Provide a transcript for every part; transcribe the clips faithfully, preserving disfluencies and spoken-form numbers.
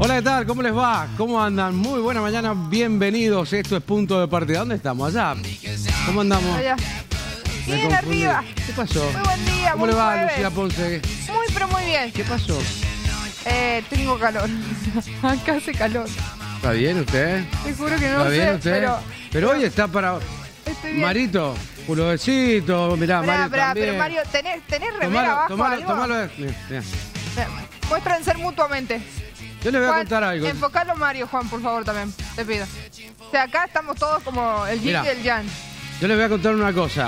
Hola, ¿qué tal? ¿Cómo les va? ¿Cómo andan? Muy buena mañana, bienvenidos. Esto es Punto de Partida. ¿Dónde estamos? Allá. ¿Cómo andamos? Allá. Bien arriba. ¿Qué pasó? Muy buen día. ¿Cómo le va, Lucía Ponce? Muy, pero muy bien. ¿Qué pasó? Eh, tengo calor. Acá hace calor. ¿Está bien usted? Te juro que no ¿Está sé, bien usted? pero... Pero hoy está para... Estoy bien. Marito, pulovecito, mirá, Esperá, Mario esperá, también. pero Mario, ¿tenés, tenés remera abajo tomalo, algo? tomalo, mirá, mirá. Muestran ser mutuamente. Yo le voy a Juan, contar algo. Enfocalo, Mario, Juan, por favor, también. Te pido. O sea, acá estamos todos como el yin Mirá. y el yang. Yo le voy a contar una cosa.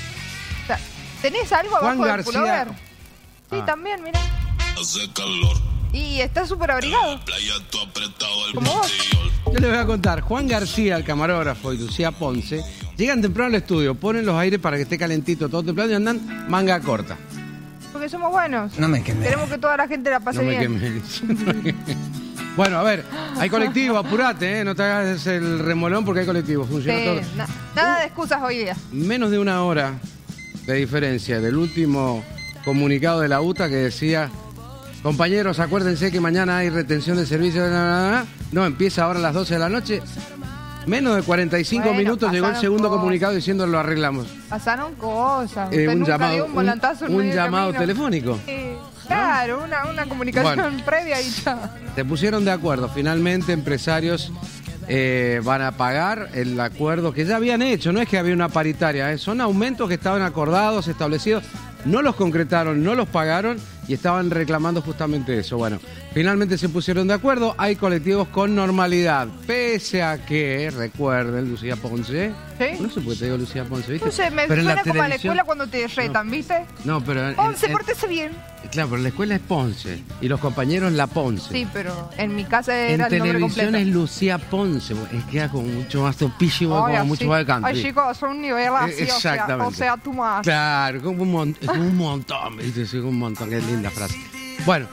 O sea, ¿tenés algo Juan abajo del García. pullover? Sí, Ah. también, mira. Hace calor. Y está súper abrigado. Playa tú apretado el Como vos. botellón. Yo les voy a contar. Juan García, el camarógrafo, y Lucía Ponce llegan temprano al estudio, ponen los aires para que esté calentito todo temprano y andan manga corta. Porque somos buenos. No me quemé. Queremos que toda la gente la pase No me bien. quemes. Bueno, a ver, hay colectivo, apurate, ¿eh? No te hagas el remolón porque hay colectivo, funciona Sí, todo. na- nada de excusas hoy día. Menos de una hora de diferencia del último comunicado de la U T A que decía: compañeros, acuérdense que mañana hay retención de servicios. No, empieza ahora a las doce de la noche. Menos de cuarenta y cinco Bueno, minutos llegó el pasaron segundo cosas. comunicado diciendo lo arreglamos. Pasaron cosas. Eh, Usted un nunca llamado, dio un volantazo en un medio del llamado camino. telefónico. Sí, claro, una, una comunicación Bueno. previa y ya. Se pusieron de acuerdo. Finalmente, empresarios eh, van a pagar el acuerdo que ya habían hecho. No es que había una paritaria, ¿eh? Son aumentos que estaban acordados, establecidos. No los concretaron, no los pagaron y estaban reclamando justamente eso. Bueno, finalmente se pusieron de acuerdo. Hay colectivos con normalidad. Pese a que, recuerden, Lucía Ponce. ¿Sí? No sé por qué te digo Lucía Ponce, ¿viste? No sé, me Pero en suena la como a la televisión- escuela cuando te retan, ¿viste? No, pero... en- Ponce, en- portese bien. Claro, pero la escuela es Ponce y los compañeros La Ponce. Sí, pero en mi casa En era el nombre televisión completo. es Lucía Ponce, es que queda como mucho más topísimo, Ay, como así. mucho más de canto. Ay, chicos, son un nivel así, o sea, Exactamente. o sea, tú más. Claro, como un, mon- como un montón, ¿viste? Sí, un montón, qué linda frase. Bueno,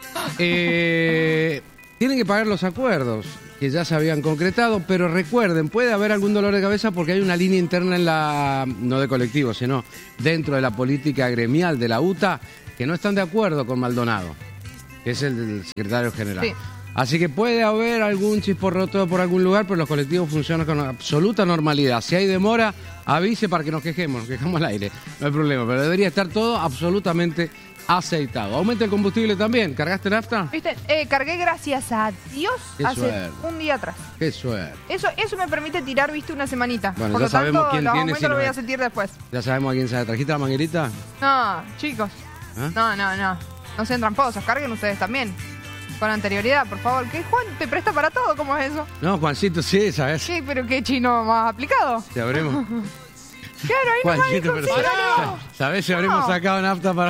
eh, tienen que pagar los acuerdos que ya se habían concretado, pero recuerden, puede haber algún dolor de cabeza porque hay una línea interna en la, no de colectivo, sino dentro de la política gremial de la U T A, que no están de acuerdo con Maldonado, que es el, del secretario general. Sí. Así que puede haber algún chisporroto por algún lugar, pero los colectivos funcionan con absoluta normalidad. Si hay demora, avise para que nos quejemos, nos quejamos al aire, no hay problema, pero debería estar todo absolutamente aceitado. Aumenta el combustible también. ¿Cargaste nafta? ¿Viste? Eh, cargué gracias a Dios Qué hace suerte. un día atrás. Qué suerte. Eso, eso me permite tirar, viste, una semanita. Bueno, Por ya lo sabemos tanto, quién los tiene, aumentos si lo no voy es. a sentir después. Ya sabemos a quién se trajiste la manguerita. No, chicos. ¿Ah? No, no, no. No sean tramposos, carguen ustedes también. Con anterioridad, por favor. ¿Qué, Juan? ¿Te presta para todo? ¿Cómo es eso? No, Juancito, sí, ¿sabes? Sí, pero qué chino más aplicado. Te habremos. Claro, ahí nomás Juancito, dijo, pero sí, sa- no. ¿sabés si habremos No. sacado nafta para.?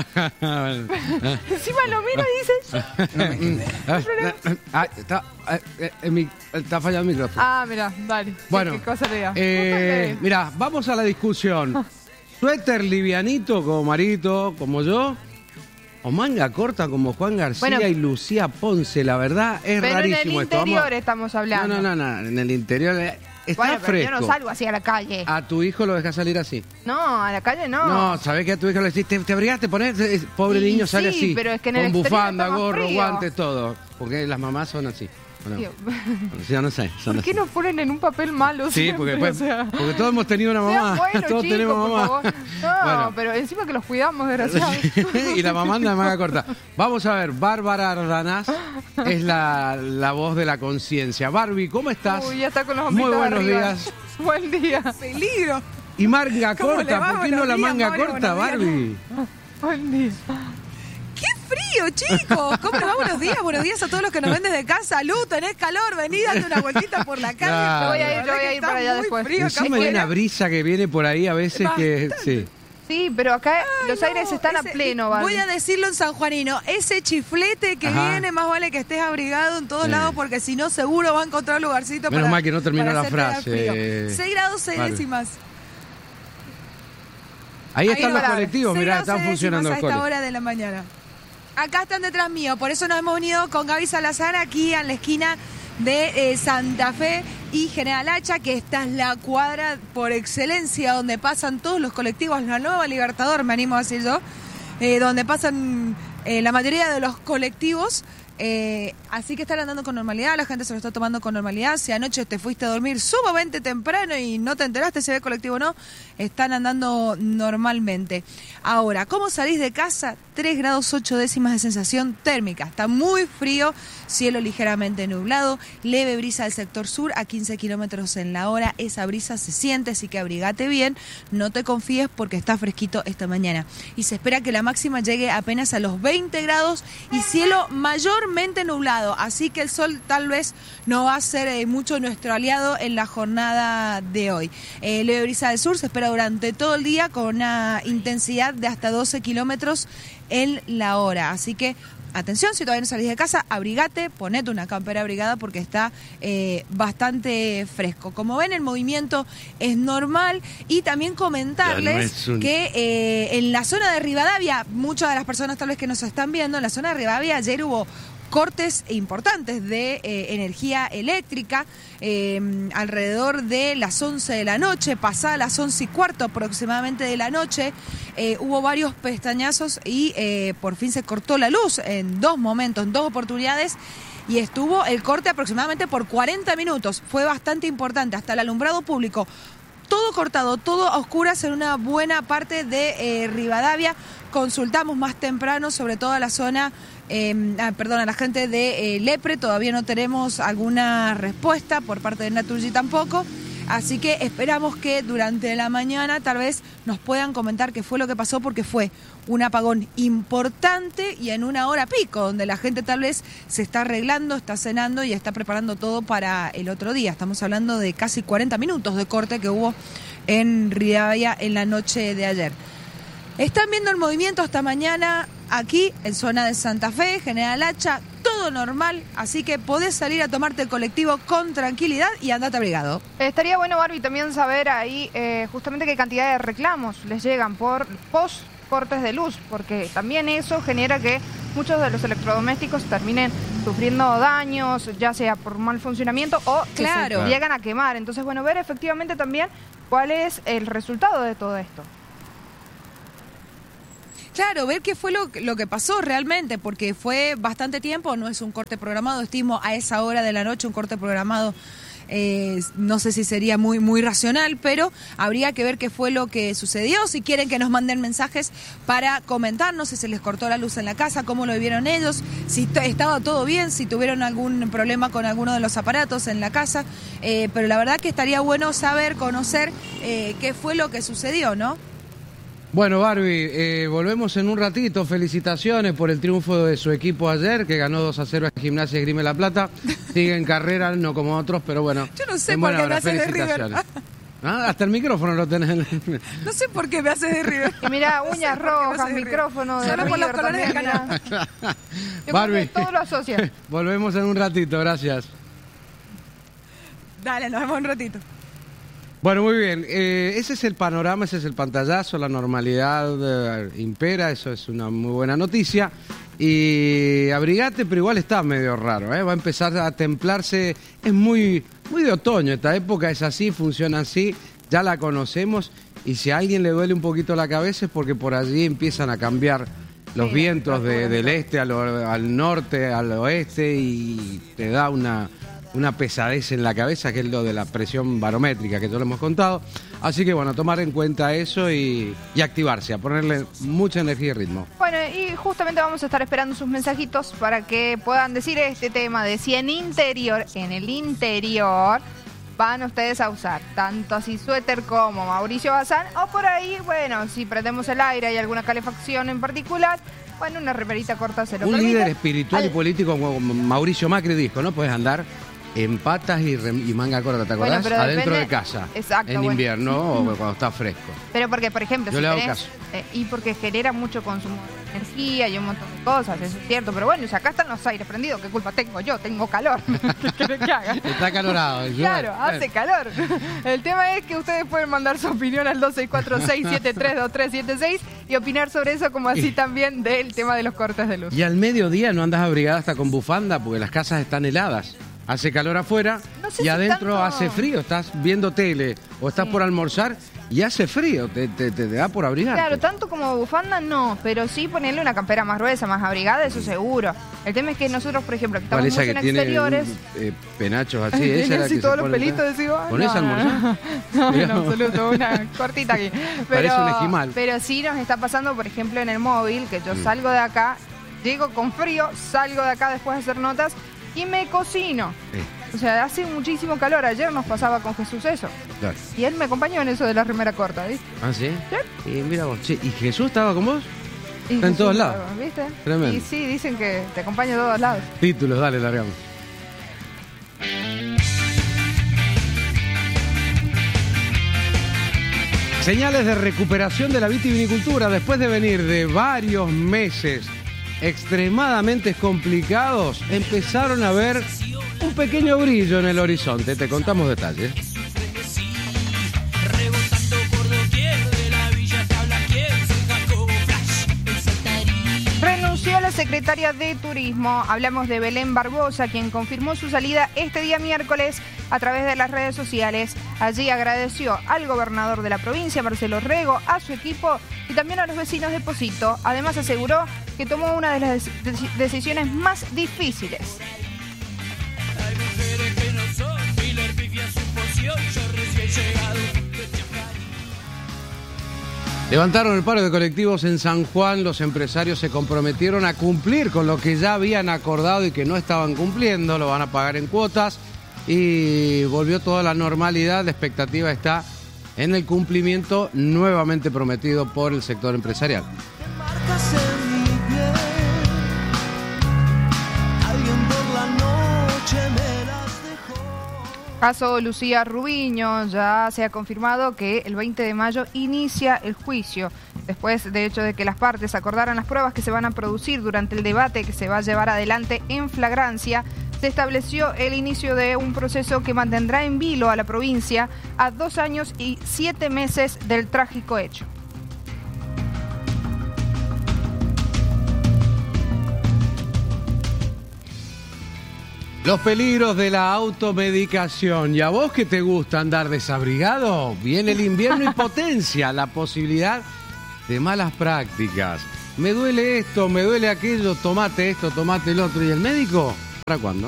Encima lo mira y dice... Ah, está, eh, eh, el mic- está fallando el micrófono. Ah, mira, dale. Bueno, ¿Qué cosa le diga? eh, mira, vamos a la discusión. ¿Suéter livianito como Marito, como yo? ¿O manga corta como Juan García Bueno, y Lucía Ponce? La verdad es Pero en rarísimo el esto. Vamos- interior estamos hablando. No, no, no, no, en el interior eh, está Bueno, pero fresco. yo no salgo así a la calle. ¿A tu hijo lo dejas salir así? No, a la calle no. No, ¿sabés que a tu hijo le decís, te, te abrigaste, ponés, eh, pobre Y niño sale sí, así, pero es que en con el exterior bufanda, está más gorro, frío. guantes, todo, porque las mamás son así. ¿o no? Tío, Bueno, sí, yo no sé, son ¿por qué así. nos ponen en un papel malo Sí, siempre? porque, O después, sea, porque todos hemos tenido una sean mamá, buenos, todos chicos, tenemos por mamá. favor. No, Bueno. pero encima que los cuidamos, desgraciados. y la mamá anda de manga corta. Vamos a ver, Bárbara Ardanaz es la, la voz de la conciencia. Barbie, ¿cómo estás? Uy, ya está con los Muy hombritos buenos arriba. días. Buen día. Peligro. Y manga ¿Cómo le corta, va? ¿por qué no Buenos la días, manga Mario, corta, buenos días. Barbie? Buen día. ¡Qué frío, chicos! ¿Cómo les va? Buenos días, buenos días a todos los que nos ven desde casa. Salud, tenés calor, vení dando una vueltita por la calle. Claro. Yo voy a ir, La yo voy verdad a que ir está para allá muy después. frío acá Encima hay afuera. una brisa que viene por ahí a veces que... Sí. Sí, pero acá Ay, los no, aires están ese- a pleno, Barbie. Voy a decirlo en sanjuanino. Ese chiflete que Ajá. viene, más vale que estés abrigado en todos Sí. lados, porque si no, seguro va a encontrar un lugarcito Menos para. mal que no terminó para la hacerte dar frase. frío. seis grados, seis Vale. décimas. Ahí Ahí están los va. colectivos, seis mirá, grados, están seis funcionando los décimas a esta coles. hora de la mañana. Acá están detrás mío, por eso nos hemos unido con Gaby Salazar aquí en la esquina de eh, Santa Fe y General Hacha, que esta es la cuadra por excelencia donde pasan todos los colectivos, la nueva Libertador, me animo a decir yo, eh, donde pasan eh, la mayoría de los colectivos Eh, así que están andando con normalidad, la gente se lo está tomando con normalidad. Si anoche te fuiste a dormir sumamente temprano y no te enteraste si había colectivo o no, están andando normalmente. Ahora, ¿cómo salís de casa? tres grados ocho décimas de sensación térmica. Está muy frío, cielo ligeramente nublado, leve brisa del sector sur a quince kilómetros en la hora. Esa brisa se siente, así que abrigate bien, no te confíes porque está fresquito esta mañana. Y se espera que la máxima llegue apenas a los veinte grados y cielo mayormente nublado, así que el sol tal vez no va a ser eh, mucho nuestro aliado en la jornada de hoy. Eh, leve brisa del sur se espera durante todo el día con una intensidad de hasta doce kilómetros en la hora, así que atención, si todavía no salís de casa, abrigate, ponete una campera abrigada porque está eh, bastante fresco. Como ven, el movimiento es normal y también comentarles no es un... que eh, en la zona de Rivadavia, muchas de las personas tal vez que nos están viendo, en la zona de Rivadavia ayer hubo cortes importantes de eh, energía eléctrica eh, alrededor de las once de la noche, pasadas las once y cuarto aproximadamente de la noche, eh, hubo varios pestañazos y eh, por fin se cortó la luz en dos momentos, en dos oportunidades, y estuvo el corte aproximadamente por cuarenta minutos, fue bastante importante, hasta el alumbrado público. Todo cortado, todo a oscuras en una buena parte de eh, Rivadavia. Consultamos más temprano, sobre todo a la zona, eh, ah, perdón, a la gente de eh, Lepre. Todavía no tenemos alguna respuesta por parte de Naturgy tampoco. Así que esperamos que durante la mañana tal vez nos puedan comentar qué fue lo que pasó, porque fue un apagón importante y en una hora pico, donde la gente tal vez se está arreglando, está cenando y está preparando todo para el otro día. Estamos hablando de casi cuarenta minutos de corte que hubo en Rivadavia en la noche de ayer. Están viendo el movimiento hasta mañana aquí en zona de Santa Fe, General Hacha, todo normal, así que podés salir a tomarte el colectivo con tranquilidad y andate abrigado. Estaría bueno, Barbie, también saber ahí eh, justamente qué cantidad de reclamos les llegan por post cortes de luz, porque también eso genera que muchos de los electrodomésticos terminen sufriendo daños, ya sea por mal funcionamiento o que claro. se llegan a quemar. Entonces, bueno, ver efectivamente también cuál es el resultado de todo esto. Claro, ver qué fue lo, lo que pasó realmente, porque fue bastante tiempo, no es un corte programado, estimo a esa hora de la noche un corte programado, eh, no sé si sería muy, muy racional, pero habría que ver qué fue lo que sucedió. Si quieren que nos manden mensajes para comentarnos si se les cortó la luz en la casa, cómo lo vivieron ellos, si estaba todo bien, si tuvieron algún problema con alguno de los aparatos en la casa, eh, pero la verdad que estaría bueno saber, conocer eh, qué fue lo que sucedió, ¿no? Bueno, Barbie, eh, volvemos en un ratito. Felicitaciones por el triunfo de su equipo ayer, que ganó dos a cero a Gimnasia Esgrima La Plata. Sigue en carrera, no como otros, pero bueno. Yo no sé por qué me haces de River. ¿Ah? Hasta el micrófono lo tenés. No sé por qué me haces de River. Y mira, uñas no rojas, micrófono de Solo por los colores del canal. Barbie, todo lo asocia. Volvemos en un ratito, gracias. Dale, nos vemos un ratito. Bueno, muy bien. Eh, ese es el panorama, ese es el pantallazo, la normalidad eh, impera, eso es una muy buena noticia. Y abrigate, pero igual está medio raro, ¿eh? Va a empezar a templarse, es muy, muy de otoño, esta época es así, funciona así, ya la conocemos, y si a alguien le duele un poquito la cabeza es porque por allí empiezan a cambiar los sí, vientos de, del este al, al norte, al oeste, y te da una... una pesadez en la cabeza, que es lo de la presión barométrica, que ya lo hemos contado. Así que bueno, tomar en cuenta eso y, y activarse, a ponerle mucha energía y ritmo. Bueno, y justamente vamos a estar esperando sus mensajitos para que puedan decir este tema de si en interior, en el interior, van ustedes a usar tanto así suéter como Mauricio Bazán, o por ahí, bueno, si prendemos el aire y alguna calefacción en particular, bueno, una remerita corta se lo Un permite. líder espiritual Al... y político como Mauricio Macri dijo, ¿no? Puedes andar en patas y, rem y manga corta, ¿te acordás? Bueno, adentro depende... de casa. Exacto, en bueno. invierno o cuando está fresco. Pero porque, por ejemplo, Yo si le hago tenés, caso. Eh, y porque genera mucho consumo de energía y un montón de cosas, eso es cierto. Pero bueno, si acá están los aires prendidos, ¿qué culpa tengo yo? Tengo calor. ¿Qué querés que haga? Está calorado. Claro, hace calor. El tema es que ustedes pueden mandar su opinión al dos seis cuatro seis siete tres dos tres siete seis y opinar sobre eso, como así también del tema de los cortes de luz. Y al mediodía no andas abrigada hasta con bufanda porque las casas están heladas. Hace calor afuera no sé y si adentro tanto... hace frío. Estás viendo tele o estás sí. por almorzar y hace frío, te, te, te da por abrigarte. Claro, tanto como bufanda no, pero sí ponerle una campera más gruesa, más abrigada, eso seguro. El tema es que nosotros, por ejemplo, que estamos ¿Cuál esa mucho que en tiene exteriores... un, eh, penachos así? Tiene ¿Esa era así que todos se los pone pelitos, acá? decís, ah, ¿Con no, esa no, almorzás? no, no, en absoluto, una cortita aquí. Pero, Parece un esquimal. Pero sí nos está pasando, por ejemplo, en el móvil, que yo Mm. salgo de acá, llego con frío, salgo de acá después de hacer notas y me cocino. Sí, O sea, hace muchísimo calor. Ayer nos pasaba con Jesús eso. claro. Y él me acompañó en eso de la remera corta, ¿viste? ¿Ah, sí? Sí. Y mira vos, che, ¿y Jesús estaba con vos? Y Está en Jesús, todos lados. ¿viste? Tremendo. Y sí, dicen que te acompaña a todos lados. Títulos, dale, largamos. Señales de recuperación de la vitivinicultura después de venir de varios meses extremadamente complicados, empezaron a ver un pequeño brillo en el horizonte. Te contamos detalles. Renunció la secretaria de Turismo. Hablamos de Belén Barbosa, quien confirmó su salida este día miércoles a través de las redes sociales. Allí agradeció al gobernador de la provincia, Marcelo Rego, a su equipo y también a los vecinos de Pocito. Además aseguró que tomó una de las dec- decisiones más difíciles. Hay mujeres que no son Miller, pifia su porción, yo recién llegado. Levantaron el paro de colectivos en San Juan. Los empresarios se comprometieron a cumplir con lo que ya habían acordado y que no estaban cumpliendo. Lo van a pagar en cuotas y volvió toda la normalidad. La expectativa está en el cumplimiento nuevamente prometido por el sector empresarial. Marcas en mi piel, alguien por la noche me las dejó. Caso Lucía Rubiño, ya se ha confirmado que el veinte de mayo inicia el juicio. Después, de hecho, de que las partes acordaran las pruebas que se van a producir durante el debate que se va a llevar adelante en flagrancia, se estableció el inicio de un proceso que mantendrá en vilo a la provincia a dos años y siete meses del trágico hecho. Los peligros de la automedicación. ¿Y a vos que te gusta andar desabrigado? Viene el invierno y potencia la posibilidad de malas prácticas. Me duele esto, me duele aquello, tomate esto, tomate el otro. ¿Y el médico? ¿Para cuándo?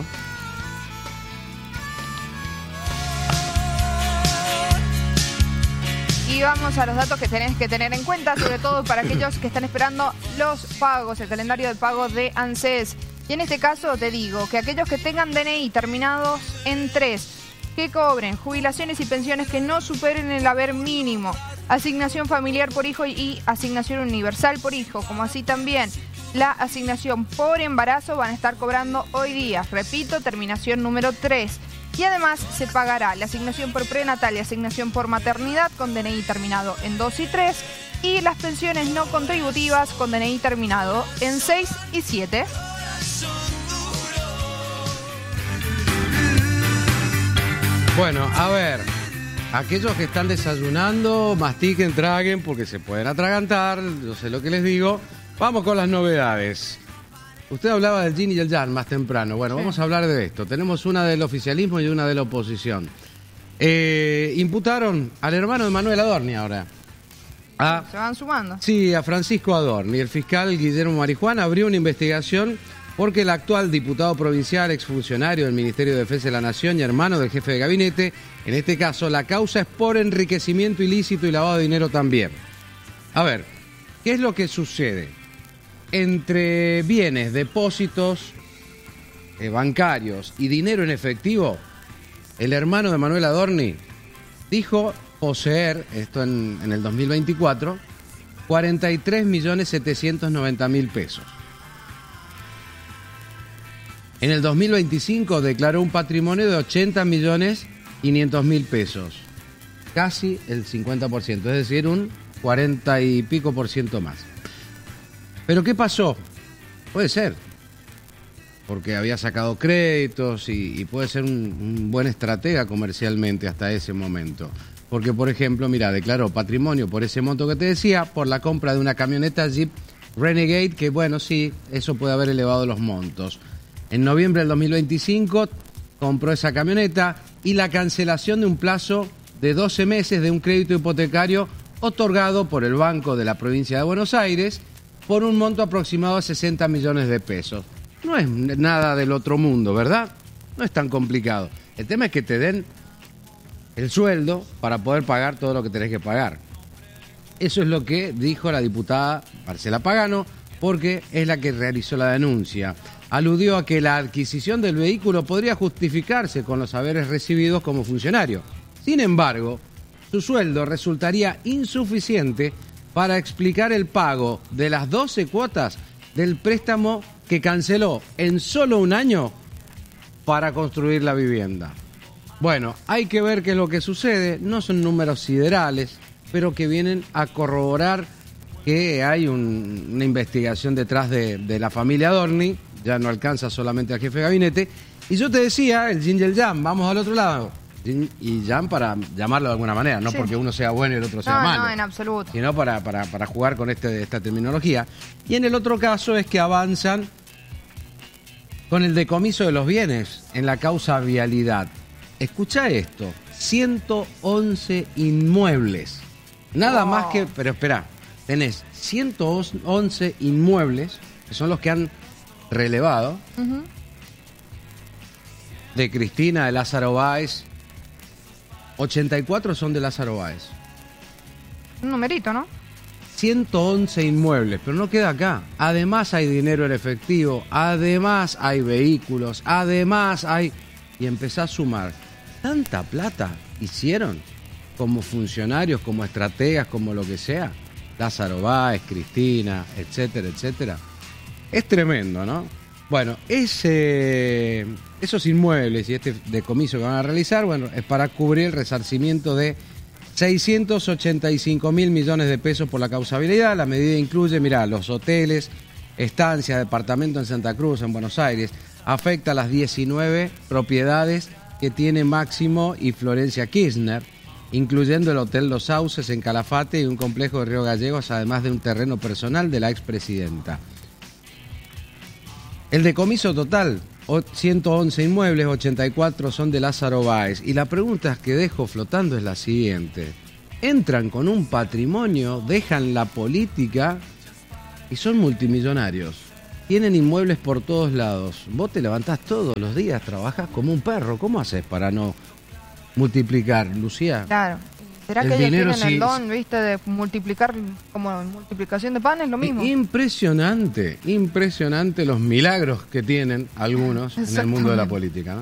Y vamos a los datos que tenés que tener en cuenta, sobre todo para aquellos que están esperando los pagos, el calendario de pago de ANSES. Y en este caso te digo que aquellos que tengan D N I terminados en tres, que cobren jubilaciones y pensiones que no superen el haber mínimo, asignación familiar por hijo y asignación universal por hijo, como así también la asignación por embarazo, van a estar cobrando hoy día. Repito, terminación número tres. Y además se pagará la asignación por prenatal y asignación por maternidad con D N I terminado en dos y tres y las pensiones no contributivas con D N I terminado en seis y siete. Bueno, a ver, aquellos que están desayunando, mastiquen, traguen, porque se pueden atragantar, yo sé lo que les digo. Vamos con las novedades. Usted hablaba del yin y el yang más temprano. Bueno, Sí. vamos a hablar de esto. Tenemos una del oficialismo y una de la oposición. Eh, imputaron al hermano de Manuel Adorni ahora. A, Se van sumando. sí, a Francisco Adorni. El fiscal Guillermo Marijuán abrió una investigación porque el actual diputado provincial, exfuncionario del Ministerio de Defensa de la Nación y hermano del jefe de gabinete, en este caso la causa es por enriquecimiento ilícito y lavado de dinero también. A ver, ¿qué es lo que sucede? Entre bienes, depósitos eh, bancarios y dinero en efectivo, el hermano de Manuel Adorni dijo poseer, esto en, en el dos mil veinticuatro, cuarenta y tres millones setecientos noventa mil pesos. En el dos mil veinticinco declaró un patrimonio de ochenta millones quinientos mil pesos, casi el cincuenta por ciento, es decir, un cuarenta y pico por ciento más. ¿Pero qué pasó? Puede ser, porque había sacado créditos y, y puede ser un, un buen estratega comercialmente hasta ese momento. Porque, por ejemplo, mira, declaró patrimonio por ese monto que te decía, por la compra de una camioneta Jeep Renegade, que bueno, sí, eso puede haber elevado los montos. En noviembre del dos mil veinticinco compró esa camioneta y la cancelación de un plazo de doce meses de un crédito hipotecario otorgado por el Banco de la Provincia de Buenos Aires por un monto aproximado de sesenta millones de pesos. No es nada del otro mundo, ¿verdad? No es tan complicado. El tema es que te den el sueldo para poder pagar todo lo que tenés que pagar. Eso es lo que dijo la diputada Marcela Pagano, porque es la que realizó la denuncia. Aludió a que la adquisición del vehículo podría justificarse con los haberes recibidos como funcionario. Sin embargo, su sueldo resultaría insuficiente para explicar el pago de las doce cuotas del préstamo que canceló en solo un año para construir la vivienda. Bueno, hay que ver qué es lo que sucede. No son números siderales, pero que vienen a corroborar que hay un, una investigación detrás de, de la familia Dorni. Ya no alcanza solamente al jefe de gabinete. Y yo te decía, el yin y el yang, vamos al otro lado. Yin y yang para llamarlo de alguna manera, no sí. porque uno sea bueno y el otro sea no, malo. No, en absoluto. Sino para, para, para jugar con este, esta terminología. Y en el otro caso es que avanzan con el decomiso de los bienes en la causa vialidad. Escucha esto, ciento once inmuebles. Nada oh. más que, pero espera, tenés ciento once inmuebles, que son los que han relevado, uh-huh. de Cristina, de Lázaro Báez. ochenta y cuatro son de Lázaro Báez. Un numerito, ¿no? ciento once inmuebles, pero no queda acá. Además hay dinero en efectivo, además hay vehículos, además hay... Y empezá a sumar. ¿Tanta plata hicieron como funcionarios, como estrategas, como lo que sea? Lázaro Báez, Cristina, etcétera, etcétera. Es tremendo, ¿no? Bueno, ese, esos inmuebles y este decomiso que van a realizar, bueno, es para cubrir el resarcimiento de seiscientos ochenta y cinco mil millones de pesos por la causabilidad. La medida incluye, mirá, los hoteles, estancias, departamentos en Santa Cruz, en Buenos Aires. Afecta a las diecinueve propiedades que tiene Máximo y Florencia Kirchner, incluyendo el Hotel Los Sauces en Calafate y un complejo de Río Gallegos, además de un terreno personal de la expresidenta. El decomiso total, ciento once inmuebles, ochenta y cuatro son de Lázaro Báez. Y la pregunta que dejo flotando es la siguiente. Entran con un patrimonio, dejan la política y son multimillonarios. Tienen inmuebles por todos lados. Vos te levantás todos los días, trabajás como un perro. ¿Cómo haces para no multiplicar, Lucía? Claro. ¿Será el que ellos tienen sí, el don, viste, de multiplicar como multiplicación de panes? Lo mismo. Impresionante, impresionante los milagros que tienen algunos en el mundo de la política, ¿no?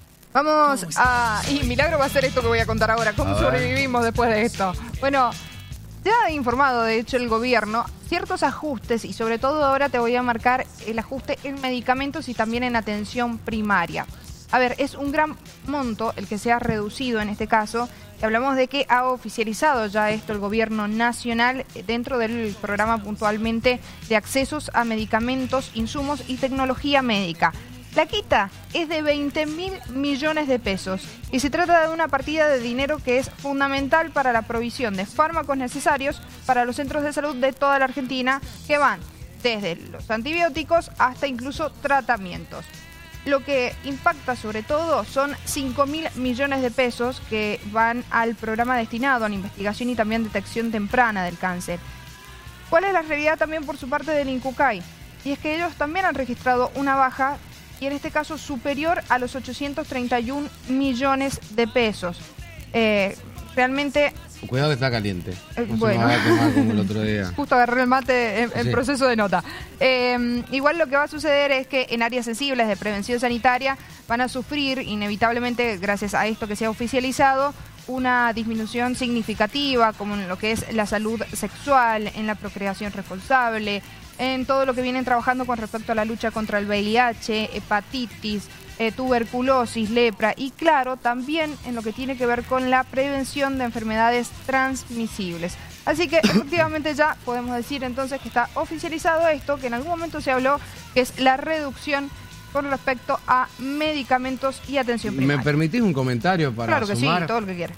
Vamos a... Y milagro va a ser esto que voy a contar ahora. ¿Cómo sobrevivimos después de esto? Bueno, ya ha informado, de hecho, el gobierno ciertos ajustes y sobre todo ahora te voy a marcar el ajuste en medicamentos y también en atención primaria. A ver, es un gran monto el que se ha reducido en este caso. Y hablamos de que ha oficializado ya esto el gobierno nacional dentro del programa puntualmente de accesos a medicamentos, insumos y tecnología médica. La quita es de veinte mil millones de pesos y se trata de una partida de dinero que es fundamental para la provisión de fármacos necesarios para los centros de salud de toda la Argentina, que van desde los antibióticos hasta incluso tratamientos. Lo que impacta sobre todo son cinco mil millones de pesos que van al programa destinado a la investigación y también detección temprana del cáncer. ¿Cuál es la realidad también por su parte del INCUCAI? Y es que ellos también han registrado una baja, y en este caso superior a los ochocientos treinta y un millones de pesos. Eh, realmente... Cuidado que está caliente. Eh, no bueno, se nos haga quemar como el otro día. Justo agarré el mate en, en sí. proceso de nota. Eh, igual lo que va a suceder es que en áreas sensibles de prevención sanitaria van a sufrir inevitablemente, gracias a esto que se ha oficializado, una disminución significativa, como en lo que es la salud sexual, en la procreación responsable, en todo lo que vienen trabajando con respecto a la lucha contra el V I H, hepatitis, eh, tuberculosis, lepra y claro, también en lo que tiene que ver con la prevención de enfermedades transmisibles. Así que efectivamente ya podemos decir entonces que está oficializado esto, que en algún momento se habló, que es la reducción con respecto a medicamentos y atención primaria. ¿Me permitís un comentario para Claro que sumar? sí, todo lo que quieras.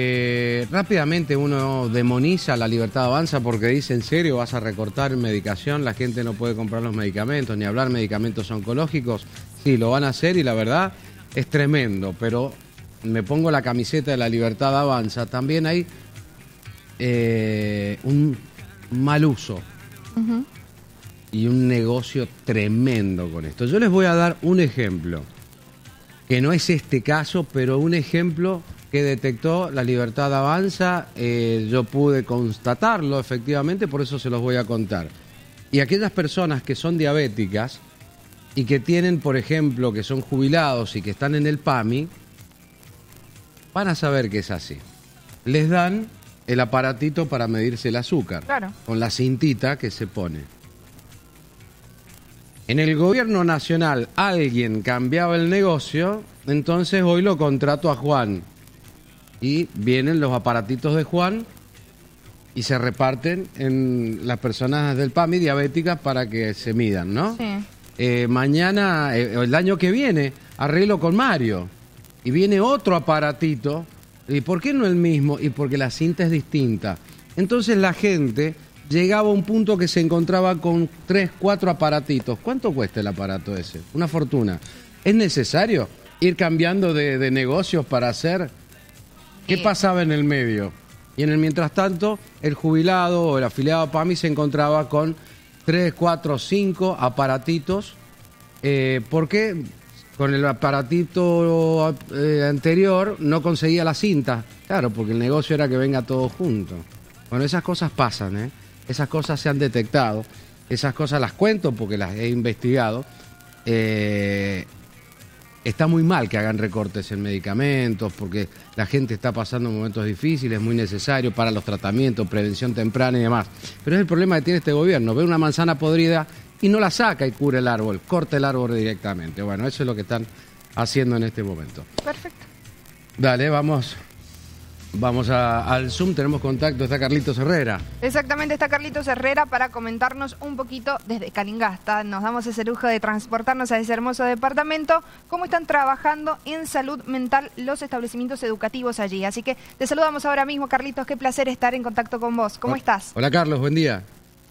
Eh, rápidamente uno demoniza la Libertad Avanza porque dice, ¿en serio vas a recortar medicación? La gente no puede comprar los medicamentos, ni hablar medicamentos oncológicos. Sí, lo van a hacer y la verdad es tremendo, pero me pongo la camiseta de La Libertad Avanza, también hay eh, un mal uso uh-huh. y un negocio tremendo con esto. Yo les voy a dar un ejemplo, que no es este caso, pero un ejemplo que detectó La Libertad Avanza, eh, yo pude constatarlo efectivamente, por eso se los voy a contar. Y aquellas personas que son diabéticas y que tienen, por ejemplo, que son jubilados y que están en el P A M I, van a saber que es así. Les dan el aparatito para medirse el azúcar, claro, con la cintita que se pone. En el gobierno nacional alguien cambiaba el negocio, entonces hoy lo contrato a Juan. Y vienen los aparatitos de Juan y se reparten en las personas del P A M I diabéticas para que se midan, ¿no? Sí. Eh, mañana, eh, el año que viene, arreglo con Mario. Y viene otro aparatito. ¿Y por qué no el mismo? Y porque la cinta es distinta. Entonces la gente llegaba a un punto que se encontraba con tres, cuatro aparatitos. ¿Cuánto cuesta el aparato ese? Una fortuna. ¿Es necesario ir cambiando de, de negocios para hacer? ¿Qué sí. pasaba en el medio? Y en el mientras tanto, el jubilado o el afiliado a P A M I se encontraba con tres, cuatro, cinco aparatitos. Eh, ¿Por qué? Con el aparatito eh, anterior no conseguía la cinta. Claro, porque el negocio era que venga todo junto. Bueno, esas cosas pasan, ¿eh? Esas cosas se han detectado. Esas cosas las cuento porque las he investigado. Eh, está muy mal que hagan recortes en medicamentos porque la gente está pasando momentos difíciles, es muy necesario para los tratamientos, prevención temprana y demás. Pero es el problema que tiene este gobierno. Ve una manzana podrida y no la saca y cura el árbol, corta el árbol directamente. Bueno, eso es lo que están haciendo en este momento. Perfecto. Dale, vamos, vamos a, al Zoom, tenemos contacto, está Carlitos Herrera. Exactamente, está Carlitos Herrera para comentarnos un poquito desde Calingasta. Nos damos ese lujo de transportarnos a ese hermoso departamento, cómo están trabajando en salud mental los establecimientos educativos allí. Así que te saludamos ahora mismo, Carlitos, qué placer estar en contacto con vos. ¿Cómo Hola, estás? Hola, Carlos, buen día.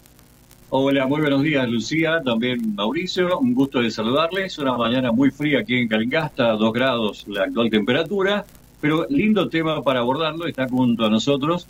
Hola, muy buenos días, Lucía, también Mauricio, un gusto de saludarles. Una mañana muy fría aquí en Calingasta, dos grados la actual temperatura, pero lindo tema para abordarlo. Está junto a nosotros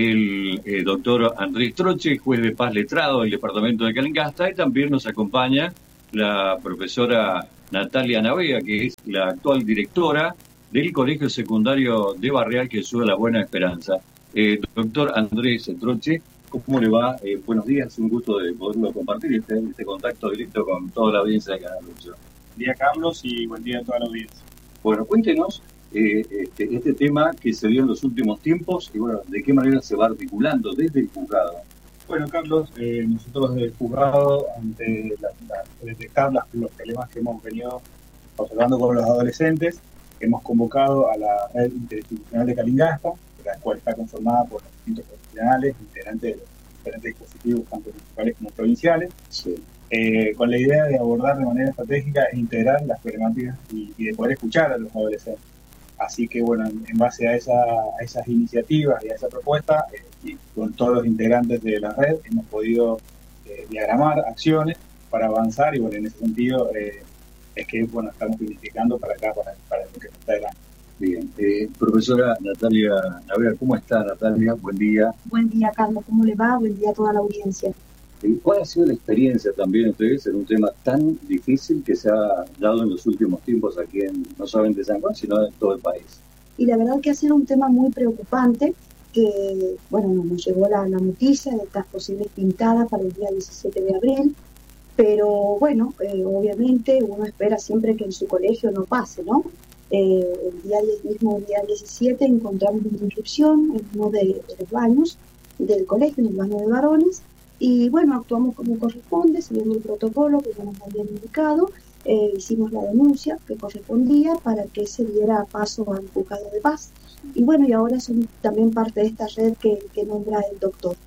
el eh, doctor Andrés Troche, juez de paz letrado del departamento de Calingasta, y también nos acompaña la profesora Natalia Navea, que es la actual directora del Colegio Secundario de Barrial, que sube La Buena Esperanza. Eh, doctor Andrés Troche, ¿cómo le va? Eh, buenos días, un gusto de poderlo compartir este, este contacto directo con toda la audiencia de Canal ocho. Buen día, Carlos, y buen día a toda la audiencia. Bueno, cuéntenos eh, este, este tema que se dio en los últimos tiempos y, bueno, de qué manera se va articulando desde el juzgado. Bueno, Carlos, eh, nosotros desde el juzgado, ante la, la, detectar las, los problemas que hemos venido observando con los adolescentes, hemos convocado a la red interinstitucional de Calingasta, la cual está conformada por los distintos profesionales, integrantes de los diferentes dispositivos, tanto municipales como provinciales, sí. eh, con la idea de abordar de manera estratégica e integrar las problemáticas y, y de poder escuchar a los adolescentes. Así que, bueno, en, en base a, esa, a esas iniciativas y a esa propuesta, eh, y con todos los integrantes de la red, hemos podido eh, diagramar acciones para avanzar y, bueno, en ese sentido eh, es que, bueno, estamos planificando para acá, para, para lo que está adelante. Bien, eh, profesora Natalia Navea, ¿cómo está, Natalia? Buen día. Buen día, Carlos, ¿cómo le va? Buen día a toda la audiencia. ¿Cuál ha sido la experiencia también ustedes en un tema tan difícil que se ha dado en los últimos tiempos aquí en no solamente San Juan, sino en todo el país? Y la verdad que ha sido un tema muy preocupante, que, bueno, nos llegó la, la noticia de estas posibles pintadas para el día diecisiete de abril, pero bueno, eh, obviamente uno espera siempre que en su colegio no pase, ¿no? Eh, el día mismo, el día diecisiete, encontramos una inscripción en uno de, de los baños del colegio, en el baño de varones, y bueno, actuamos como corresponde, siguiendo el protocolo que ya nos habían indicado, eh, hicimos la denuncia que correspondía para que se diera paso al juzgado de paz. Y bueno, y ahora son también parte de esta red que, que nombra el doctor.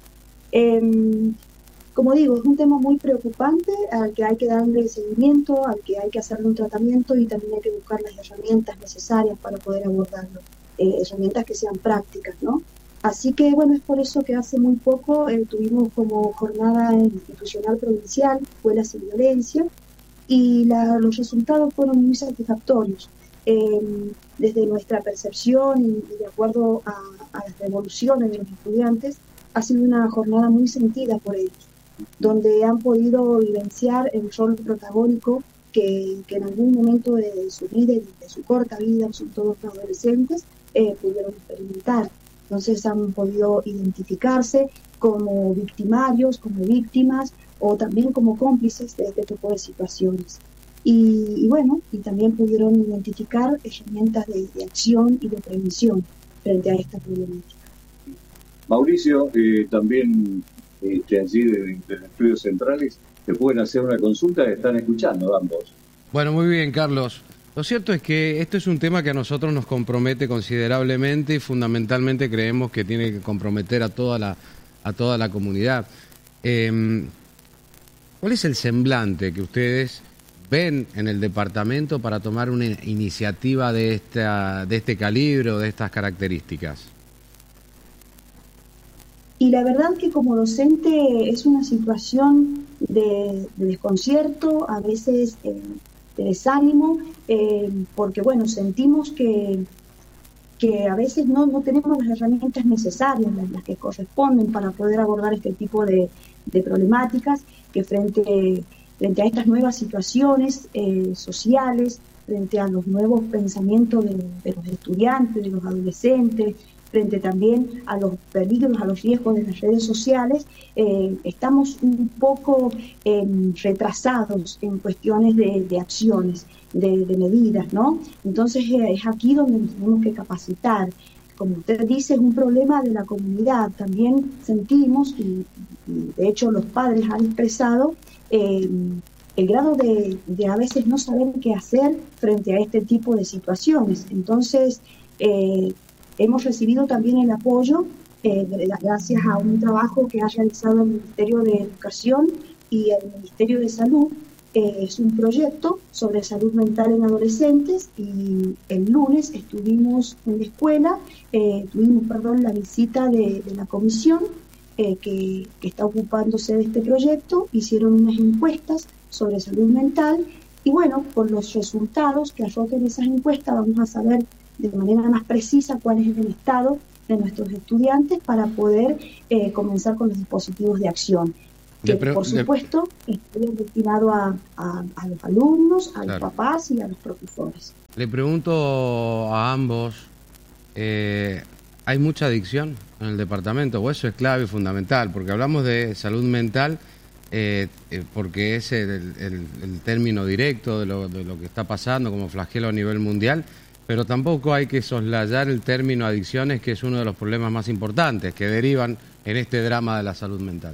Eh, Como digo, es un tema muy preocupante al que hay que darle seguimiento, al que hay que hacerle un tratamiento y también hay que buscar las herramientas necesarias para poder abordarlo, eh, herramientas que sean prácticas, ¿no? Así que, bueno, es por eso que hace muy poco eh, tuvimos como jornada institucional provincial Escuelas sin Violencia, y la, los resultados fueron muy satisfactorios. Eh, desde nuestra percepción y, y de acuerdo a, a las revoluciones de los estudiantes, ha sido una jornada muy sentida por ellos, donde han podido vivenciar el rol protagónico que, que en algún momento de, de su vida y de su corta vida, sobre todo los adolescentes, eh, pudieron experimentar. Entonces han podido identificarse como victimarios, como víctimas o también como cómplices de este tipo de situaciones. Y, y bueno, y también pudieron identificar herramientas de, de acción y de prevención frente a esta problemática. Mauricio, eh, también este, allí de, de los estudios centrales, te pueden hacer una consulta, están escuchando ambos. Bueno, muy bien, Carlos. Lo cierto es que esto es un tema que a nosotros nos compromete considerablemente y fundamentalmente creemos que tiene que comprometer a toda la, a toda la comunidad. Eh, ¿Cuál es el semblante que ustedes ven en el departamento para tomar una iniciativa de, esta, de este calibre o de estas características? Y la verdad que como docente es una situación de, de desconcierto, a veces eh, de desánimo, eh, porque bueno, sentimos que, que a veces no, no tenemos las herramientas necesarias, las, las que corresponden para poder abordar este tipo de, de problemáticas, que frente, frente a estas nuevas situaciones eh, sociales, frente a los nuevos pensamientos de, de los estudiantes, de los adolescentes, frente también a los peligros, a los riesgos de las redes sociales, eh, estamos un poco eh, retrasados en cuestiones de, de acciones, de, de medidas, ¿no? Entonces eh, es aquí donde nos tenemos que capacitar. Como usted dice, es un problema de la comunidad. También sentimos, y, y de hecho los padres han expresado, eh, el grado de, de a veces no saber qué hacer frente a este tipo de situaciones. Entonces, eh, hemos recibido también el apoyo, eh, gracias a un trabajo que ha realizado el Ministerio de Educación y el Ministerio de Salud. Eh, es un proyecto sobre salud mental en adolescentes y el lunes estuvimos en la escuela, eh, tuvimos perdón, la visita de, de la comisión eh, que, que está ocupándose de este proyecto. Hicieron unas encuestas sobre salud mental y bueno, con los resultados que arrojen esas encuestas vamos a saber de manera más precisa cuál es el estado de nuestros estudiantes para poder eh, comenzar con los dispositivos de acción. Que, pre- por supuesto, le... estudian destinados a, a, a los alumnos, a claro. los papás y a los profesores. Le pregunto a ambos, eh, ¿hay mucha adicción en el departamento? O eso es clave y fundamental, porque hablamos de salud mental, eh, eh, porque es el, el, el término directo de lo, de lo que está pasando como flagelo a nivel mundial, pero tampoco hay que soslayar el término adicciones, que es uno de los problemas más importantes que derivan en este drama de la salud mental.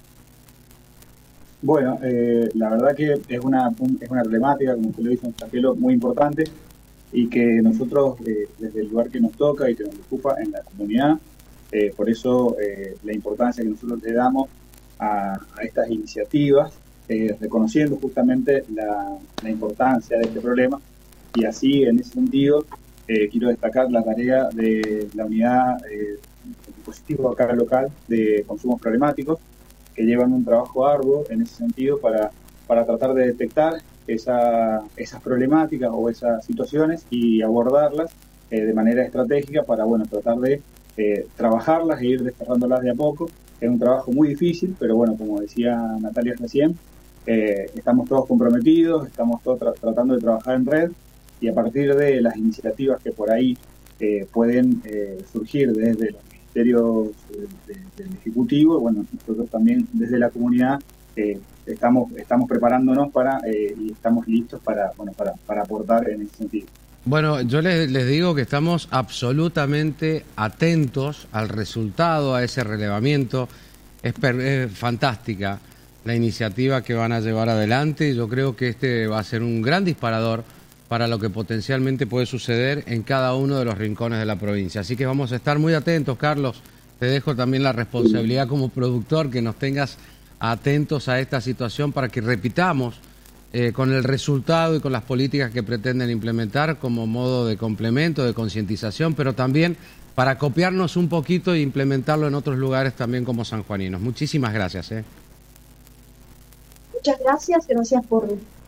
Bueno, eh, la verdad que es una, es una problemática, como usted lo dice, un flagelo muy importante y que nosotros, eh, desde el lugar que nos toca y que nos ocupa en la comunidad, eh, por eso eh, la importancia que nosotros le damos a, a estas iniciativas, eh, reconociendo justamente la, la importancia de este problema. Y así, en ese sentido, eh, quiero destacar la tarea de la unidad eh, del dispositivo acá local de consumos problemáticos, que llevan un trabajo arduo en ese sentido para, para tratar de detectar esa, esas problemáticas o esas situaciones y abordarlas eh, de manera estratégica para bueno tratar de eh, trabajarlas e ir desterrándolas de a poco. Es un trabajo muy difícil, pero bueno, como decía Natalia recién, eh, estamos todos comprometidos, estamos todos tra- tratando de trabajar en red. Y a partir de las iniciativas que por ahí eh, pueden eh, surgir desde los ministerios de, de, del Ejecutivo, bueno, nosotros también desde la comunidad eh, estamos estamos preparándonos para eh, y estamos listos para bueno para, para aportar en ese sentido. Bueno, yo les, les digo que estamos absolutamente atentos al resultado, a ese relevamiento. Es, per, es fantástica la iniciativa que van a llevar adelante. Yo creo que este va a ser un gran disparador para lo que potencialmente puede suceder en cada uno de los rincones de la provincia. Así que vamos a estar muy atentos, Carlos. Te dejo también la responsabilidad como productor, que nos tengas atentos a esta situación para que repitamos eh, con el resultado y con las políticas que pretenden implementar como modo de complemento, de concientización, pero también para copiarnos un poquito e implementarlo en otros lugares también como sanjuaninos. Muchísimas gracias. ¿eh? Muchas gracias, gracias por...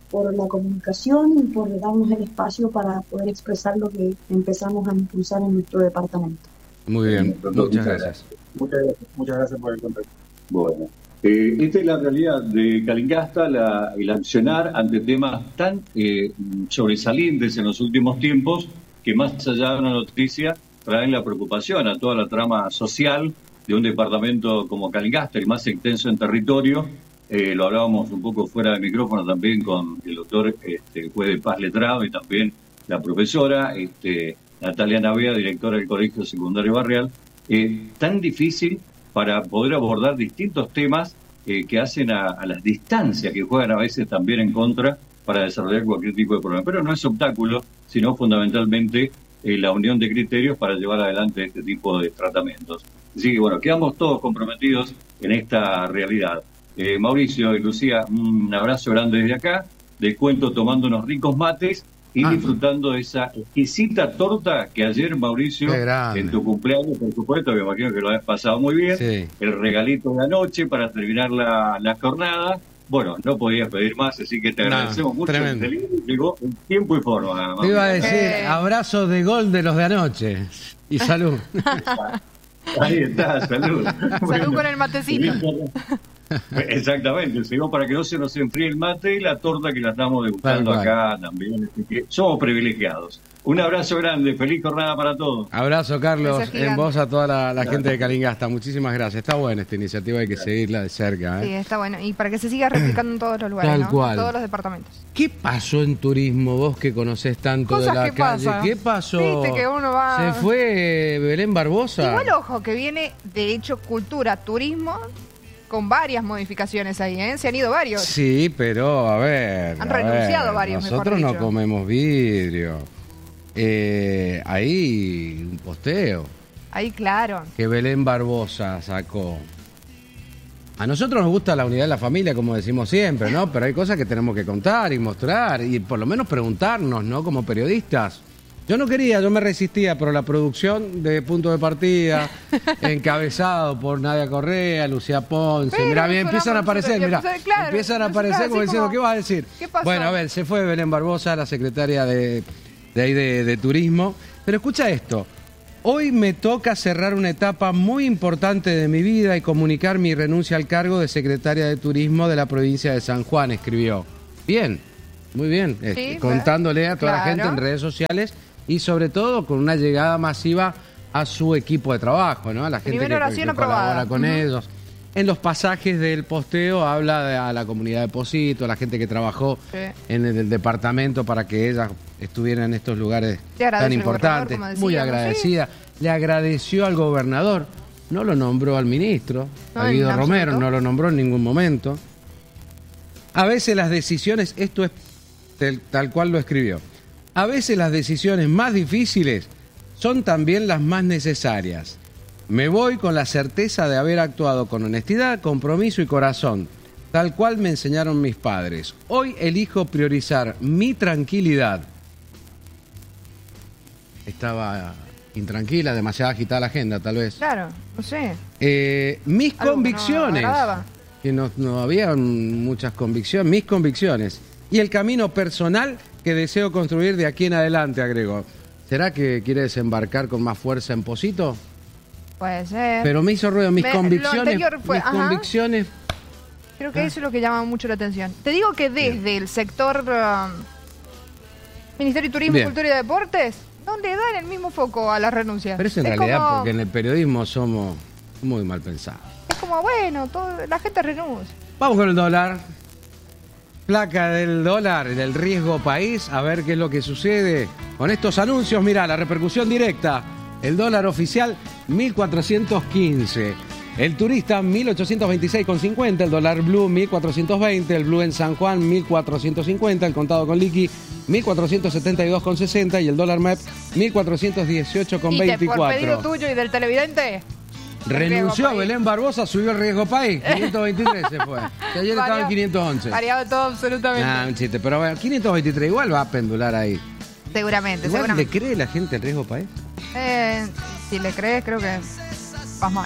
por la comunicación y por darnos el espacio para poder expresar lo que empezamos a impulsar en nuestro departamento. Muy bien, Doctor, muchas gracias. Muchas gracias, muchas gracias por el contacto. Bueno, eh, esta es la realidad de Calingasta, la, el accionar ante temas tan eh, sobresalientes en los últimos tiempos que más allá de una noticia traen la preocupación a toda la trama social de un departamento como Calingasta, el más extenso en territorio. Eh, lo hablábamos un poco fuera de micrófono también con el doctor este, juez de Paz Letrado y también la profesora este, Natalia Navea, directora del Colegio Secundario Barrial. Eh, tan difícil para poder abordar distintos temas eh, que hacen a, a las distancias que juegan a veces también en contra para desarrollar cualquier tipo de problema. Pero no es obstáculo, sino fundamentalmente eh, la unión de criterios para llevar adelante este tipo de tratamientos. Así que bueno, quedamos todos comprometidos en esta realidad. Eh, Mauricio y Lucía, un abrazo grande desde acá. Les cuento tomando unos ricos mates y ah. disfrutando de esa exquisita torta que ayer, Mauricio, en tu cumpleaños, por supuesto, me imagino que lo has pasado muy bien. Sí. El regalito de la noche para terminar la, la jornada. Bueno, no podías pedir más, así que te no, agradecemos mucho. Tremendo. Llegó en tiempo y forma. Te iba a decir, eh. abrazo de gol de los de anoche. Y salud. Ahí está, salud. Salud bueno, con el matecito. Exactamente, seguimos para que no se nos enfríe el mate y la torta que la estamos degustando acá también. Así que somos privilegiados. Un abrazo grande, feliz jornada para todos. Abrazo, Carlos, en voz a toda la, la gente de Calingasta. Muchísimas gracias. Está buena esta iniciativa, hay que seguirla de cerca. ¿eh? Sí, está bueno. Y para que se siga replicando en todos los lugares, Tal ¿no? cual. En todos los departamentos. ¿Qué pasó en turismo, vos que conocés tanto Cosas de la que calle? pasan. ¿Qué pasó? Viste que uno va... Se fue Belén Barbosa. Igual, ojo, que viene, de hecho, cultura, turismo... con varias modificaciones ahí, ¿eh? Se han ido varios. Sí, pero a ver. Han a renunciado ver, varios, nosotros mejor no dicho. comemos vidrio. Eh, ahí un posteo Ahí, claro. que Belén Barbosa sacó. A nosotros nos gusta la unidad de la familia, como decimos siempre, ¿no? Pero hay cosas que tenemos que contar y mostrar y por lo menos preguntarnos, ¿no? Como periodistas. Yo no quería, yo me resistía, pero la producción de Punto de Partida, encabezado por Nadia Correa, Lucía Ponce, Pero mira, bien, empiezan a aparecer, mira, claro, empiezan a aparecer como diciendo, como, ¿qué vas a decir? ¿Qué pasó? Bueno, a ver, se fue Belén Barbosa, la secretaria de, de ahí de, de Turismo, pero escucha esto, hoy me toca cerrar una etapa muy importante de mi vida y comunicar mi renuncia al cargo de secretaria de Turismo de la provincia de San Juan, escribió. Bien, muy bien, Sí, este, pues, contándole a toda claro. la gente en redes sociales y sobre todo con una llegada masiva a su equipo de trabajo, ¿no? A la gente Primera que, oración que aprobada. colabora con Uh-huh. ellos. En los pasajes del posteo habla de, a la comunidad de Posito, a la gente que trabajó Sí. en el, el departamento para que ellas estuvieran en estos lugares Le agradece tan al importantes. gobernador, como Muy decíamos, agradecida. Le agradeció al gobernador, no lo nombró al ministro, No, a en Guido absoluto. Romero, no lo nombró en ningún momento. A veces las decisiones, esto es tal, tal cual lo escribió, a veces las decisiones más difíciles son también las más necesarias. Me voy con la certeza de haber actuado con honestidad, compromiso y corazón, tal cual me enseñaron mis padres. Hoy elijo priorizar mi tranquilidad. Estaba intranquila, demasiado agitada la agenda, tal vez. Claro, no sé. Eh, mis Algo que convicciones, no agradaba. que no, no había muchas convicciones, mis convicciones y el camino personal que deseo construir de aquí en adelante, agregó. ¿Será que quiere desembarcar con más fuerza en Posito? Puede ser. Pero me hizo ruido, mis Me- lo convicciones, anterior fue- mis ajá. convicciones. Creo que eso es lo que llama mucho la atención. Te digo que desde el sector um, Ministerio de Turismo, Bien. Cultura y Deportes, no le dan el mismo foco a las renuncias. Pero eso en es realidad como, porque en el periodismo somos muy mal pensados. es como, bueno, todo, la gente renuncia. Vamos con el dólar. Placa del dólar, del riesgo país, a ver qué es lo que sucede con estos anuncios. Mirá, la repercusión directa. El dólar oficial, mil cuatrocientos quince. El turista, mil ochocientos veintiséis con cincuenta. El dólar blue, mil cuatrocientos veinte. El blue en San Juan, mil cuatrocientos cincuenta. El contado con liqui, mil cuatrocientos setenta y dos con sesenta. Y el dólar M E P, mil cuatrocientos dieciocho con Y que por pedido veinticuatro. tuyo y del televidente, Renunció País. Belén Barbosa, subió el riesgo país. quinientos veintitrés se fue. Que ayer estaba en quinientos once. variado todo absolutamente. Ah, un chiste, pero bueno, quinientos veintitrés igual va a pendular ahí. Seguramente, Igual seguramente. le cree la gente el riesgo país. Eh, si le crees, creo que vas mal.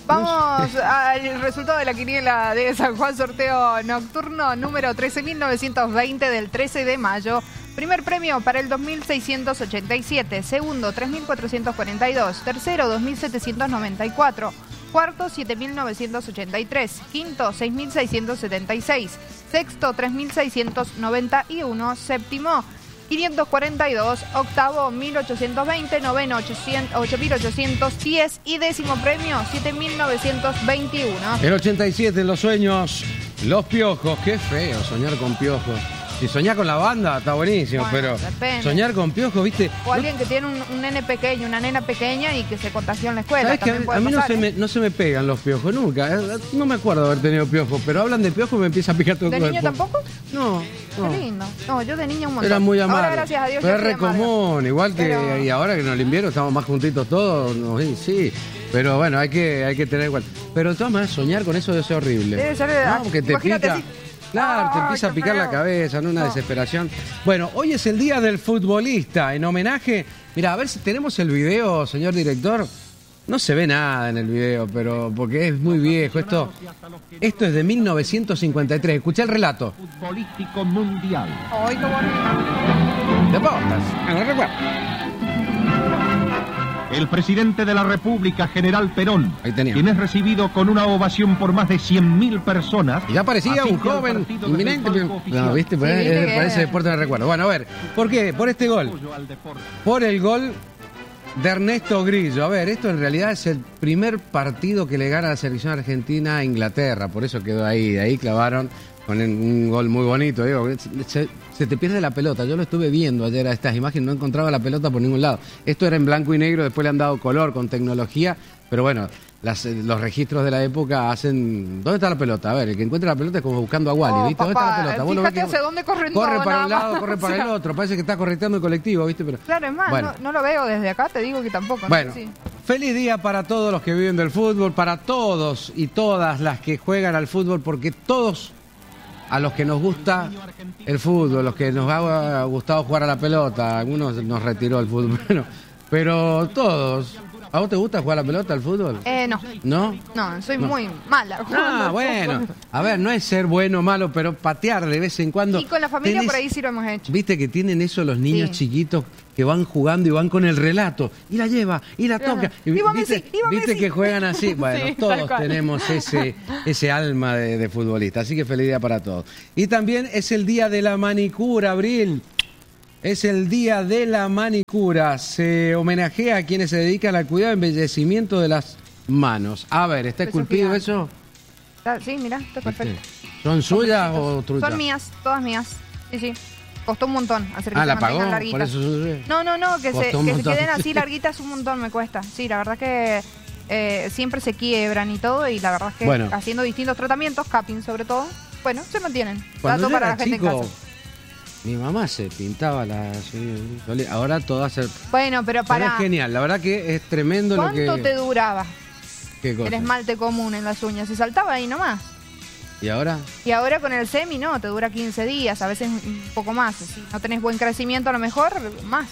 Vamos al resultado de la quiniela de San Juan, sorteo nocturno número trece mil novecientos veinte del trece de mayo. Primer premio para el dos mil seiscientos ochenta y siete, segundo tres mil cuatrocientos cuarenta y dos, tercero dos mil setecientos noventa y cuatro, cuarto siete mil novecientos ochenta y tres, quinto seis mil seiscientos setenta y seis, sexto tres mil seiscientos noventa y uno, séptimo quinientos cuarenta y dos, octavo mil ochocientos veinte, noveno ocho mil ochocientos diez y décimo premio siete mil novecientos veintiuno. El ochenta y siete en los sueños, los piojos. Qué feo soñar con piojos. Si soñar con la banda está buenísimo, Bueno, pero depende. soñar con piojos, ¿viste? O alguien que tiene un, un nene pequeño, una nena pequeña y que se contagió en la escuela. ¿Sabes que a, también mí- puede a mí no pasar, se, ¿eh? me, no se me pegan los piojos nunca? Eh, No me acuerdo haber tenido piojos, pero hablan de piojos y me empieza a picar todo el ¿De cuerpo. niño tampoco? No, no. Qué lindo. No, yo de niña un montón. Era muy amable. Ahora, gracias a Dios, pero yo es soy re amarga. común, igual que Pero- y ahora que en el invierno estamos más juntitos todos, no, sí, sí. Pero bueno, hay que, hay que tener igual. Pero de todas maneras, soñar con eso debe ser horrible. Debe ser, ¿no? ah, Porque te imagínate pica. así. Claro, te Ay, empieza a qué picar la feo. cabeza, ¿no? Una No. desesperación. Bueno, hoy es el día del futbolista. En homenaje. Mira, a ver si tenemos el video, señor director. No se ve nada en el video, pero porque es muy viejo. Esto, esto es de mil novecientos cincuenta y tres. Escuché el relato. Futbolístico mundial. Ay, qué bonito. De postas. Ah, no recuerdo. El presidente de la República, General Perón, Ahí tenía. quien es recibido con una ovación por más de cien mil personas. Y ya parecía un asiste al joven partido desde inminente. el pero- palco oficial. No, ¿viste? Pues, Sí, viste eh, que- parece deporte de recuerdo. Bueno, a ver, ¿por qué? Por este gol. Apoyo al deporte. Por el gol de Ernesto Grillo. A ver, esto en realidad es el primer partido que le gana la selección argentina a Inglaterra. Por eso quedó ahí. De ahí clavaron con un gol muy bonito. Digo, se, se te pierde la pelota. Yo lo estuve viendo ayer a estas imágenes. No encontraba la pelota por ningún lado. Esto era en blanco y negro. Después le han dado color con tecnología. Pero bueno, las, los registros de la época hacen... ¿Dónde está la pelota? A ver, el que encuentra la pelota es como buscando a Wally. Oh, ¿Viste? ¿Dónde papá, está la pelota? Vos lo ves fíjate que- hacia dónde corren Corre todo, para un nada lado, más. corre para O sea, el otro. Parece que está correteando el colectivo, ¿viste? Pero... Claro, es más, Bueno. no, no lo veo desde acá, te digo que tampoco. ¿no? Bueno, Sí. feliz día para todos los que viven del fútbol, para todos y todas las que juegan al fútbol, porque todos a los que nos gusta el fútbol, los que nos ha gustado jugar a la pelota, algunos nos retiró el fútbol, bueno, pero todos. ¿A vos te gusta jugar a la pelota, al fútbol? Eh, no, ¿No? no, soy No. muy mala. jugando Ah, al bueno. fútbol. A ver, no es ser bueno o malo, pero patear de vez en cuando. Y con la familia Tenés- por ahí sí lo hemos hecho. Viste que tienen eso los niños Sí. chiquitos que van jugando y van con el relato. Y la lleva, y la Claro. toca. Y, Iba ¿Viste, Messi, iba viste Messi. que juegan así? Bueno, Sí, tal todos cual. tenemos ese, ese alma de, de futbolista. Así que feliz día para todos. Y también es el día de la manicura, Abril. Es el día de la manicura. Se homenajea a quienes se dedican al cuidado y embellecimiento de las manos. A ver, ¿está Eso esculpido gigante. eso? Ah, Sí, mira, está perfecto. ¿Son suyas o truchas? Son mías, todas mías. Sí, sí. Costó un montón hacer que Ah, se la mantengan pagó, larguitas. por eso son suyas. No, no, no, que, se, Costó un que se montón. queden así larguitas un montón me cuesta. Sí, la verdad que eh, siempre se quiebran y todo, y la verdad es que Bueno. haciendo distintos tratamientos, capping sobre todo, bueno, se mantienen. Cuando Dato yo para era la gente chico, en casa. mi mamá se pintaba las... Ahora todo hace... Bueno, pero Pero para... es genial, la verdad que es tremendo lo que... ¿Cuánto te duraba ¿Qué cosa? el esmalte común en las uñas? Se saltaba ahí nomás. ¿Y ahora? Y ahora con el semi, no, te dura quince días, a veces un poco más. Si no tenés buen crecimiento, a lo mejor, más.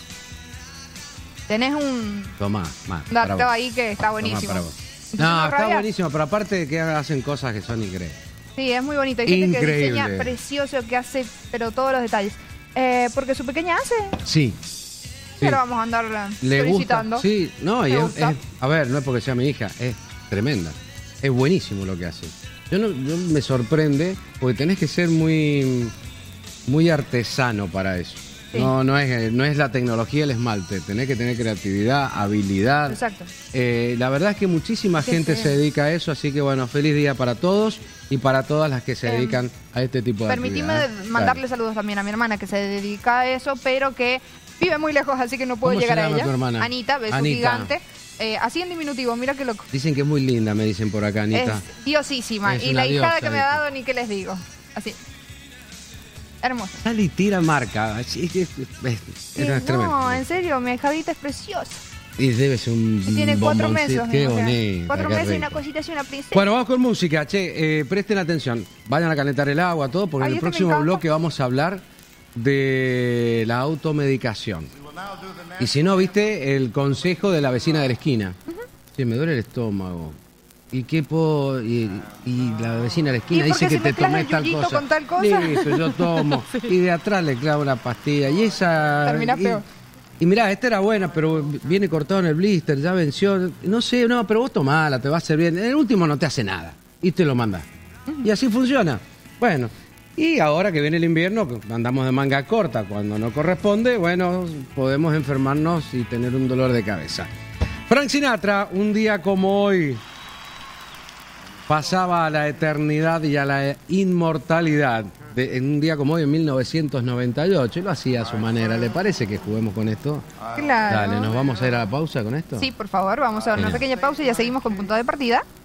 Tenés un Tomá, más. para dato vos. ahí que está Tomá buenísimo. para vos. No No, está rabiar. buenísimo, pero aparte de que hacen cosas que son increíbles. Sí, es muy bonito. Hay gente que Increíble. diseña precioso, que hace, pero todos los detalles. Eh, porque su pequeña hace, Sí. ya la vamos a andar Le solicitando. gusta. Sí, no, y Me es, gusta. es- a ver, no es porque sea mi hija, es tremenda. Es buenísimo lo que hace. Yo no, yo me sorprende porque tenés que ser muy, muy artesano para eso. Sí. No, no es, no es la tecnología el esmalte, tenés que tener creatividad, habilidad. Exacto. Eh, la verdad es que muchísima Qué gente feo. se dedica a eso, así que bueno, feliz día para todos y para todas las que se Em, dedican a este tipo de Permitime actividades. mandarle Dale. saludos también a mi hermana que se dedica a eso, pero que vive muy lejos, así que no puedo ¿Cómo se llegar a llama ella. tu hermana? Anita, beso Anita. gigante. Eh, así en diminutivo, mira qué loco. Dicen que es muy linda, me dicen por acá, Anita. Es diosísima. Es y una la hijada diosa, que me ha dice. dado, ni qué les digo. Así. Hermosa. Sale y tira marca. Es, es, es- es- Sí, es tremendo. no, en serio, mi hijadita es preciosa. Y debe ser un Y tiene cuatro bomboncito. meses. Qué o sea, bonita, cuatro qué meses y rico. una cosita así, una princesa. Bueno, vamos con música, che, eh, presten atención, vayan a calentar el agua, todo, porque Ay, en el este me próximo encanta. bloque vamos a hablar de la automedicación. Y si no, viste el consejo de la vecina de la esquina. Sí, me duele el estómago. ¿y qué puedo? Y, y la vecina de la esquina ¿Y por dice qué que si te mezclas tomé el tal yuyito cosa. con tal cosa? Listo, yo tomo. Y de atrás le clavo una pastilla. Y esa... Terminás y, peor. Y mirá, esta era buena, pero viene cortado en el blister, ya venció. No sé, no, pero vos tomala, te va a hacer bien. En el último no te hace nada. Y te lo mandas. Y así funciona. Bueno, y ahora que viene el invierno, andamos de manga corta. Cuando no corresponde, bueno, podemos enfermarnos y tener un dolor de cabeza. Frank Sinatra, un día como hoy, pasaba a la eternidad y a la inmortalidad. De, en un día como hoy, en mil novecientos noventa y ocho, y lo hacía a su manera. ¿Le parece que juguemos con esto? Claro. Dale, ¿nos vamos a ir a la pausa con esto? Sí, por favor, vamos a dar una Genial. pequeña pausa y ya seguimos con punto de partida.